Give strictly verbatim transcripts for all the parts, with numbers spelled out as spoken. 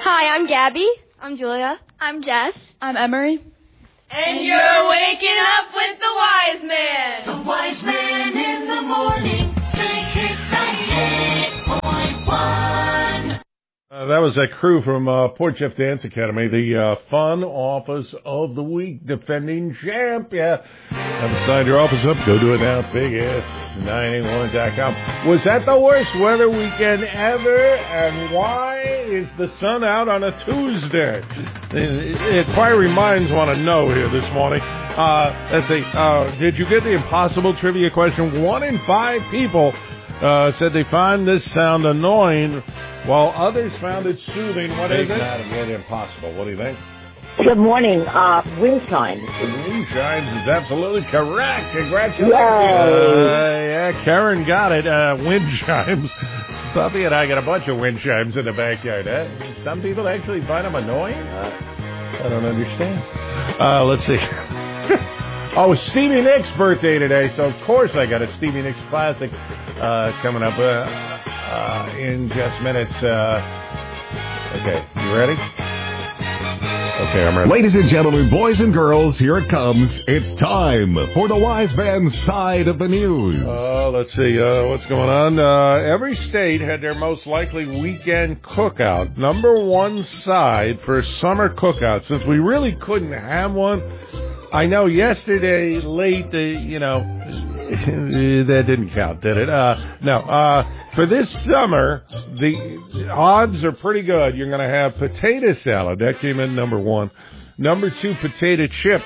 Hi, I'm Gabby. I'm Julia. I'm Jess. I'm Emery. And you're waking up with the Wise Man. The Wise Man in the morning. Big Hits ninety-eight point one. Uh, that was that crew from uh, Port Jeff Dance Academy, the uh, Fun Office of the Week defending champ. Yeah, haven't signed your office up? Go do it now. Big Hits ninety-one dot com. Was that the worst weather weekend ever? And why is the sun out on a Tuesday? Inquiry minds want to know here this morning. Uh, let's see. Uh, did you get the impossible trivia question? One in five people uh, said they find this sound annoying, while others found it soothing. What is it? Not again impossible. What do you think? Good morning. Uh, wind chimes. Wind chimes is absolutely correct. Congratulations. Yay. Uh, yeah, Karen got it. Uh, wind chimes. Puppy and I got a bunch of wind chimes in the backyard. Huh? Some people actually find them annoying. Uh, I don't understand. Uh, let's see. Oh, Stevie Nicks' birthday today, so of course I got a Stevie Nicks classic uh, coming up uh, uh, in just minutes. Uh, okay, you ready? Okay, I'm ready. Ladies and gentlemen, boys and girls, here it comes. It's time for the Wise Man's Side of the News. Uh, let's see, uh, what's going on? Uh, every state had their most likely weekend cookout. Number one side for summer cookout. Since we really couldn't have one, I know yesterday late, the you know, that didn't count, did it? Uh, no. Uh, for this summer, the odds are pretty good. You're going to have potato salad. That came in number one. Number two, potato chips.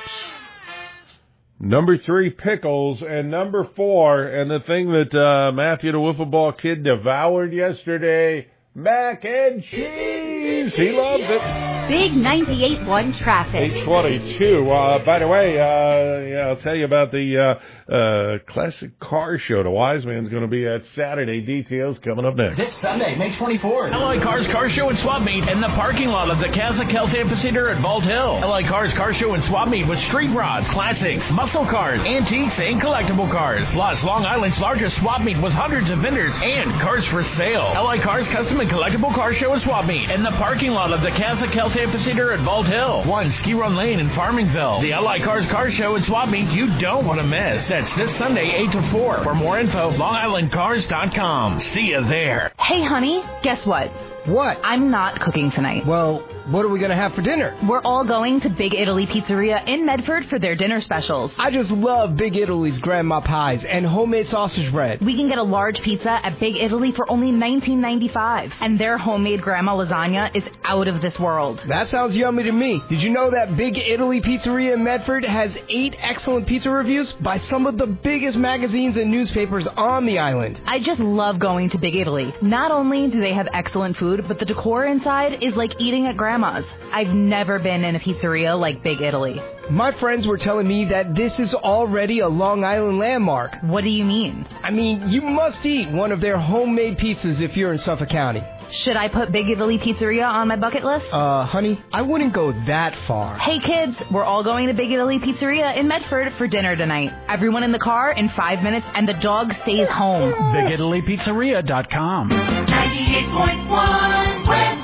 Number three, pickles. And number four, and the thing that uh, Matthew the Wiffle Ball Kid devoured yesterday, mac and cheese. He loves it. Big ninety-eight point one traffic. eight twenty-two. Uh, by the way, uh, yeah, I'll tell you about the uh, uh, classic car show. The Wise Man's going to be at Saturday. Details coming up next. This Sunday, May twenty-fourth. L I Cars Car Show and Swap Meet in the parking lot of the Casa Kelt Amphitheater at Vault Hill. L I Cars Car Show and Swap Meet with street rods, classics, muscle cars, antiques, and collectible cars. Plus, Long Island's largest swap meet with hundreds of vendors and cars for sale. L I Cars Custom and Collectible Car Show and Swap Meet in the parking lot of the Casa Kelt Amphitheater at Vault Hill. One Ski Run Lane in Farmingville. The L I Cars Car Show and Swap Meet you don't want to miss. That's this Sunday, eight to four. For more info, long island cars dot com. See you there. Hey, honey, guess what? What? I'm not cooking tonight. Well, what are we going to have for dinner? We're all going to Big Italy Pizzeria in Medford for their dinner specials. I just love Big Italy's grandma pies and homemade sausage bread. We can get a large pizza at Big Italy for only nineteen ninety-five, and their homemade grandma lasagna is out of this world. That sounds yummy to me. Did you know that Big Italy Pizzeria in Medford has eight excellent pizza reviews by some of the biggest magazines and newspapers on the island? I just love going to Big Italy. Not only do they have excellent food, but the decor inside is like eating at grandma's. I've never been in a pizzeria like Big Italy. My friends were telling me that this is already a Long Island landmark. What do you mean? I mean, you must eat one of their homemade pizzas if you're in Suffolk County. Should I put Big Italy Pizzeria on my bucket list? Uh, honey, I wouldn't go that far. Hey, kids, we're all going to Big Italy Pizzeria in Medford for dinner tonight. Everyone in the car in five minutes, and the dog stays home. big italy pizzeria dot com. ninety-eight point one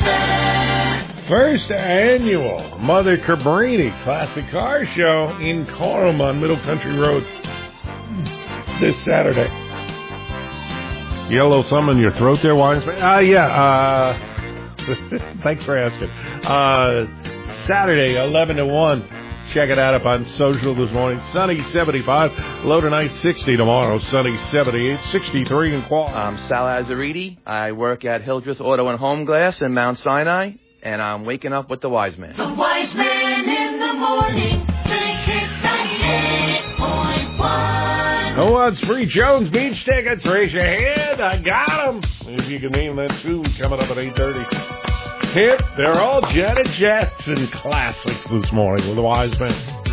weather. First annual Mother Cabrini Classic Car Show in Coram on Middle Country Road this Saturday. You got a little something in your throat there, Winesman? Uh, yeah. Uh, thanks for asking. Uh, Saturday, eleven to one. Check it out up on social this morning. Sunny seventy-five. Low tonight sixty tomorrow. Sunny seventy-eight. sixty-three in Qual. I'm Sal Azariti. I work at Hildreth Auto and Home Glass in Mount Sinai. And I'm waking up with the Wise Man. The Wise Man in the morning. Big Hits ninety-eight point one. Who wants free Jones Beach tickets? Raise your hand. I got them. If you can name that too, coming up at eight thirty. Hip, they're all Janet Jackson classics this morning with the Wise Man.